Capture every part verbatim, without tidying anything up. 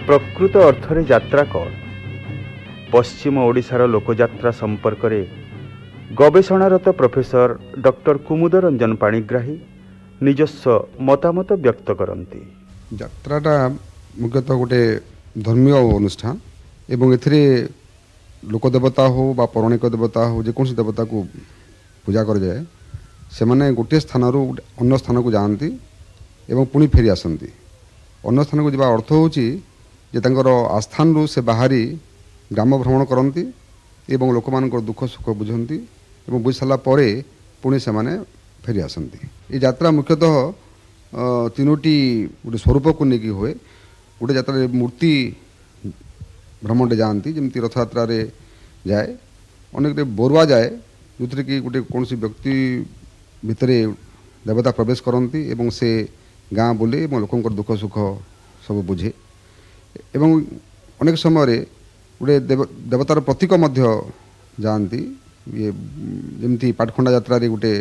प्रकृत अर्थरे यात्रा कौन पश्चिम ओडिशार लोकयात्रा संपर्क में गवेषणारत प्रोफेसर डॉक्टर कुमुद रंजन पाणिग्राही निजस्व मतामत व्यक्त करती। यात्राटा मुख्यतः गोटे धर्मीय अनुष्ठान एवं एथिरे लोकदेवता हो बा पौराणिक देवता हो जेकोसी देवता को पूजा कर जाए से माने गोटे स्थान अन्य स्थान को जाती एवं पुणी फेरी आसती। अन्य स्थान को जावा अर्थ होची जे तांकर आस्थान रू से बाहरी ग्राम भ्रमण करती एवं लोक मान दुख सुख बुझंती एवं बुझ सारा पर पुणी से माने फेरी आसती। ये यात्रा मुख्यतः तीनोटी गोटे स्वरूप को लेकिन हुए। गोटे यात्रा मूर्ति भ्रमण जाती जमी रथयात्रा जाए अनेक बोरुआ जाए जो थी कि गोटे कौन व्यक्ति भितर देवता प्रवेश करती एवं से गाँ बुले लोक दुख सुख सब बुझे एवं अनेक समय गोटे देव देवतार प्रतीक जाती ये जमी पाटखंडा यात्रा गोटे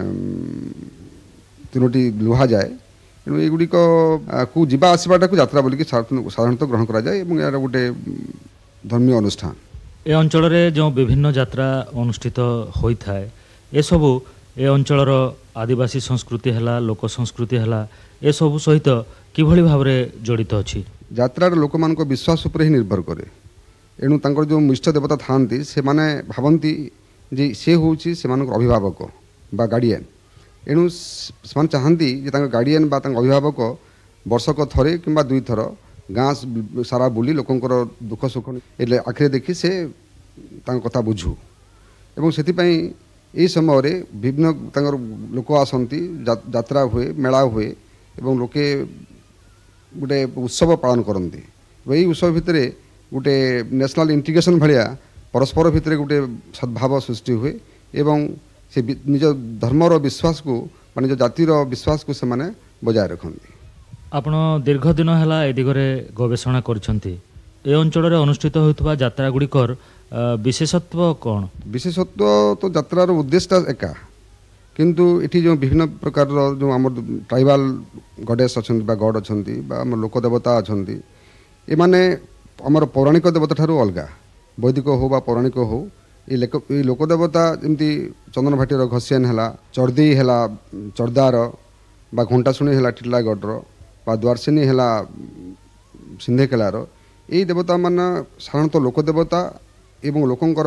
तीनोटी लुहा जाए तेणु युड़िक को जीवा आसवाटा को यात्रा बोलिक साधारणतः ग्रहण करा जाए एवं यार गोटे धर्मीय अनुष्ठान। ए अंचल जो विभिन्न यात्रा अनुष्ठित होता है ए सबू ए अंचलर आदिवासी संस्कृति है लोक संस्कृति है ए सबू सहित किभली भाव में जड़ित अच्छी। यात्रार लोक मान विश्वास उपर ही निर्भर करे एणु तांकर जो इष्ट देवता थांती से माने भावती जे से होची से मानक अभिभावक बा गार्डियन एणु से चाहती गार्डियन बा अभिभावक वर्षक थरे किंबा दुई थर गाँ सारा बुली लोकंकर दुख सुख एले आखिरे देखी से कथा बुझू एवं से यही समय विभिन्न तांकर लोक आसती यात्रा हुए मेला हुए एवं लोके गोटे उत्सव पालन करती। यही उत्सव भितर गोटे नेशनल इंटीग्रेशन भाया परस्पर भितर गोटे सद्भाव सृष्टि हुए एवं से निज धर्मर विश्वास को निज जातिर विश्वास को से बजाय रखती। आपण दीर्घ दिन है ए दिगरे गवेषणा करछंती ए अंचल अनुष्ठित होता यात्रा गुड़िकर विशेषत्व कौन? विशेषत्व तो यात्रार उद्देश्य एका किंतु इठी जो विभिन्न प्रकार जो आम ट्राइबाल गडेस अच्छा गड अच्छा आम लोकदेवता अच्छा ये माने आमर पौराणिक देवता ठारू अलगा वैदिक हो बा पौराणिक हो ये लोकदेवता जमी चंदन भाटीर घसियान है चर्दी है चर्दार बा घंटाशुणी है टिटलागढ़ बा द्वारसेनी है सिंधेकेलार यही देवता मान साधारणतः लोकदेवता एवं लोकंकर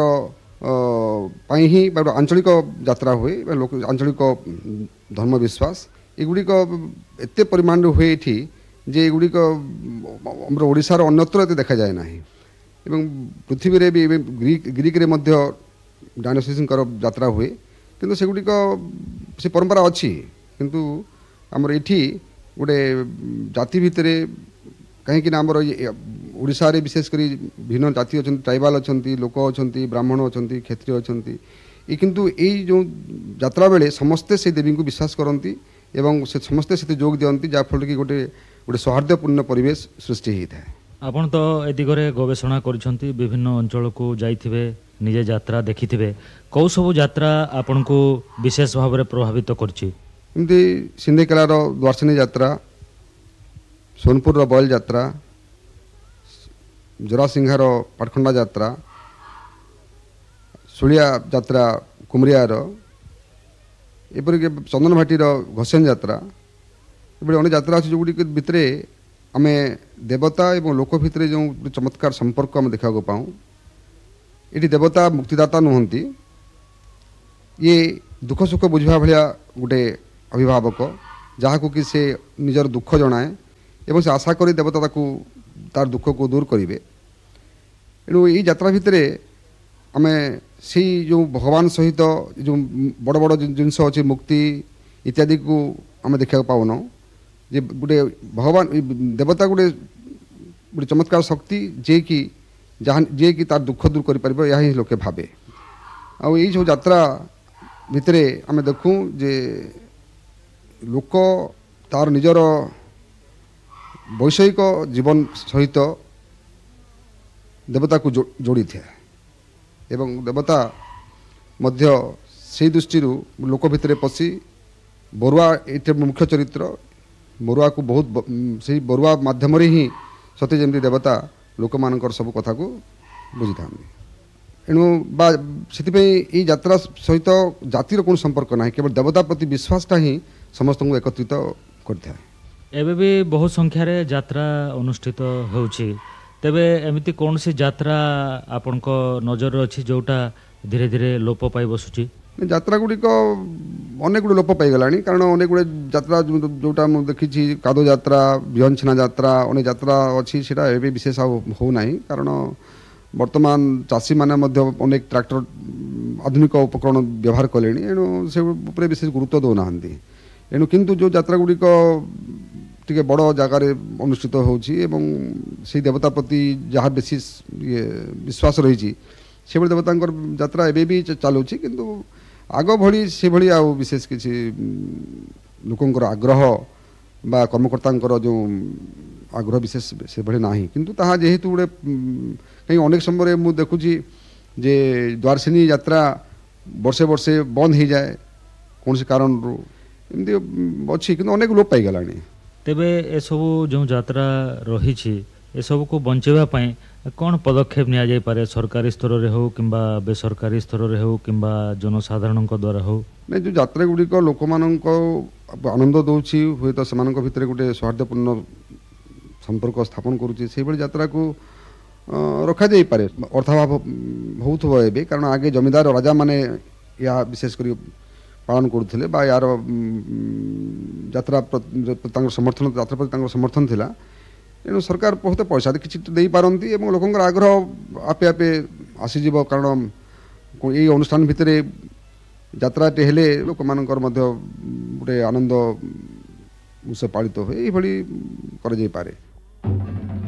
ही आंचलिक यात्रा हुए आंचलिक धर्म विश्वास एगुड़िक एत परिमाण हुए ये जे एगुड़िक आम ओडिशार अन्यत्र एत देखा जाए ना एवं पृथ्वी रे भी ग्रीक ग्रीक रे मध्य डायनोसिसर यात्रा हुए किंतु सेगुड़िक से परंपरा अच्छी किंतु आमर एठी गोटे जाति भितर कहीं आमर ओडिशा रे विशेषकर भिन्न जाति अच्छा ट्राइबाल अच्छा लोक अच्छा ब्राह्मण अच्छा क्षत्रिय अच्छा ये किंतु यही जो यात्रा बेले समस्ते से देवी को विश्वास करती एवं से समस्ते से जोग दियंती जाफल कि गोटे गोटे सौहार्दपूर्ण परिवेश सृष्टि होता है। आपण तो ए दिगरे गवेषणा करछंती विभिन्न अंचल को जाइथिबे निजे यात्रा देखिथिबे कौ सब यात्रा आपण को विशेष भाव में प्रभावित करछि? एमती सिंधेकेलार द्वारसेनी यात्रा सोनपुर बयल यात्रा जोरासिंहार पाटखंडा यात्रा सुलिया यात्रा कुमरियार एपरिक चंदन भाटीर घसियान यात्रा ये अनेक यात्रा अच्छी जो भितर आम देवता एवं लोक भितर जो चमत्कार संपर्क आम देखा पाऊँ ये देवता मुक्तिदाता नुहंती ये दुख सुख बुझा भाया गोटे अभिभावक जहाँ को कि से निजर दुख जनाए एवं से आशा करी देवता ताकू तार दुख को दूर करेंगे एणु ये यात्रा भितर आम से जो भगवान सहित जो बड़ बड़ जिनस अच्छे मुक्ति इत्यादि को आम देखा पाऊन जे गोटे भगवान देवता गोटे गोटे चमत्कार शक्ति जे कि जहाँ जे कि तार दुख दूर कर पार या लोके भावे आ यही सब यात्रा भितर आम देखूँ जे लोक तार निजर वैषयिक जीवन सहित देवता को जो, जोड़ी थे एवं देवता मध्य से दृष्टि लोक भितर पशि बरुआ ये मुख्य चरित्र बरुआ को बहुत से बरुआ माध्यम ही ସତେ ଯେମିତି ଦେବତା ଲୋକମାନଙ୍କର ସବୁ କଥାକୁ ବୁଝିଥାନ୍ତି। ଏଣୁ ବା ସେଥିପାଇଁ ଏଇ ଯାତ୍ରା ସହିତ ଜାତିର କୌଣସି ସମ୍ପର୍କ ନାହିଁ, କେବଳ ଦେବତା ପ୍ରତି ବିଶ୍ୱାସଟା ହିଁ ସମସ୍ତଙ୍କୁ ଏକତ୍ରିତ କରିଥାଏ। ଏବେ ବି ବହୁ ସଂଖ୍ୟାରେ ଯାତ୍ରା ଅନୁଷ୍ଠିତ ହେଉଛି, ତେବେ ଏମିତି କୌଣସି ଯାତ୍ରା ଆପଣଙ୍କ ନଜରରେ ଅଛି ଯେଉଁଟା ଧୀରେ ଧୀରେ ଲୋପ ପାଇ ବସୁଛି? ଯାତ୍ରା ଗୁଡ଼ିକ ଅନେକ ଗୁଡ଼ିଏ ଲୋପ ପାଇଗଲାଣି, କାରଣ ଅନେକ ଗୁଡ଼ିଏ ଯାତ୍ରା ଯେଉଁଟା ମୁଁ ଦେଖିଛି କାଦୁ ଯାତ୍ରା, ବିହନଛିନା ଯାତ୍ରା, ଅନେକ ଯାତ୍ରା ଅଛି, ସେଇଟା ଏବେ ବିଶେଷ ଆଉ ହେଉନାହିଁ। କାରଣ ବର୍ତ୍ତମାନ ଚାଷୀମାନେ ମଧ୍ୟ ଅନେକ ଟ୍ରାକ୍ଟର ଆଧୁନିକ ଉପକରଣ ବ୍ୟବହାର କଲେଣି, ଏଣୁ ସେ ଉପରେ ବିଶେଷ ଗୁରୁତ୍ୱ ଦେଉନାହାନ୍ତି। ଏଣୁ କିନ୍ତୁ ଯେଉଁ ଯାତ୍ରା ଗୁଡ଼ିକ ଟିକେ ବଡ଼ ଜାଗାରେ ଅନୁଷ୍ଠିତ ହେଉଛି ଏବଂ ସେଇ ଦେବତା ପ୍ରତି ଯାହା ବେଶୀ ଇଏ ବିଶ୍ୱାସ ରହିଛି ସେଭଳି ଦେବତାଙ୍କର ଯାତ୍ରା ଏବେ ବି ଚାଲୁଛି, କିନ୍ତୁ ଆଗ ଭଳି ସେଭଳି ଆଉ ବିଶେଷ କିଛି ଲୋକଙ୍କର ଆଗ୍ରହ ବା କର୍ମକର୍ତ୍ତାଙ୍କର ଯେଉଁ ଆଗ୍ରହ ବିଶେଷ ସେଭଳି ନାହିଁ। କିନ୍ତୁ ତାହା ଯେହେତୁ ଗୋଟେ କାହିଁକି ଅନେକ ସମୟରେ ମୁଁ ଦେଖୁଛି ଯେ ଦ୍ୱାରସିନୀ ଯାତ୍ରା ବର୍ଷେ ବର୍ଷେ ବନ୍ଦ ହେଇଯାଏ କୌଣସି କାରଣରୁ, ଏମିତି ଅଛି, କିନ୍ତୁ ଅନେକ ଲୋପ ପାଇଗଲାଣି। ତେବେ ଏସବୁ ଯେଉଁ ଯାତ୍ରା ରହିଛି ଏସବୁକୁ ବଞ୍ଚାଇବା ପାଇଁ କ'ଣ ପଦକ୍ଷେପ ନିଆଯାଇପାରେ? ସରକାରୀ ସ୍ତରରେ ହେଉ କିମ୍ବା ବେସରକାରୀ ସ୍ତରରେ ହେଉ କିମ୍ବା ଜନସାଧାରଣଙ୍କ ଦ୍ୱାରା ହେଉ? ନାଇଁ, ଯେଉଁ ଯାତ୍ରା ଗୁଡ଼ିକ ଲୋକମାନଙ୍କ ଆନନ୍ଦ ଦେଉଛି, ହୁଏତ ସେମାନଙ୍କ ଭିତରେ ଗୋଟେ ସୌହାର୍ଦ୍ଦ୍ୟପୂର୍ଣ୍ଣ ସମ୍ପର୍କ ସ୍ଥାପନ କରୁଛି, ସେଇଭଳି ଯାତ୍ରାକୁ ରଖାଯାଇପାରେ। ଅର୍ଥାଭାବ ହେଉଥିବ ଏବେ, କାରଣ ଆଗେ ଜମିଦାର ରାଜାମାନେ ଏହା ବିଶେଷ କରି ପାଳନ କରୁଥିଲେ ବା ଏହାର ଯାତ୍ରା ତାଙ୍କର ସମର୍ଥନ ଯାତ୍ରା ପ୍ରତି ତାଙ୍କର ସମର୍ଥନ ଥିଲା। ଏଣୁ ସରକାର ବହୁତ ପଇସା କିଛି ଦେଇପାରନ୍ତି ଏବଂ ଲୋକଙ୍କର ଆଗ୍ରହ ଆପେ ଆପେ ଆସିଯିବ, କାରଣ ଏଇ ଅନୁଷ୍ଠାନ ଭିତରେ ଯାତ୍ରାଟେ ହେଲେ ଲୋକମାନଙ୍କର ମଧ୍ୟ ଗୋଟେ ଆନନ୍ଦ ଉତ୍ସବ ପାଳିତ ହୁଏ, ଏଇଭଳି କରାଯାଇପାରେ।